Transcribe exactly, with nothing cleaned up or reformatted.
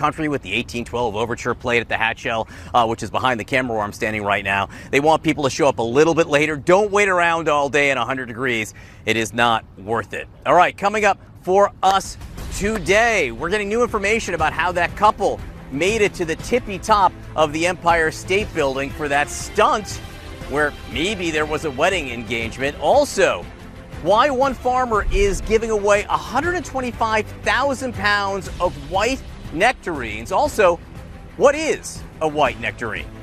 country with the eighteen twelve Overture played at the Hatchell, uh, which is behind the camera where I'm standing right now. They want people to show up a little bit later. Don't wait around all day in one hundred degrees. It is not worth it. All right, coming up for us today, we're getting new information about how that couple made it to the tippy top of the Empire State Building for that stunt where maybe there was a wedding engagement. Also, why one farmer is giving away one hundred twenty-five thousand pounds of white nectarines. Also, what is a white nectarine?